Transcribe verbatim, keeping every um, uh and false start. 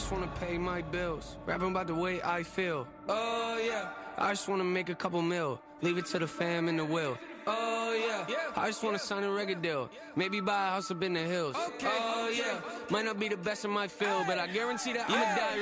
just wanna pay my bills. Rapping about the way I feel. Oh yeah, I just wanna make a couple mil. Leave it to the fam in the will. Oh yeah, I just wanna sign a record deal. Maybe buy a house up in the hills. Oh yeah, might not be the best in my field, but I guarantee that I'ma die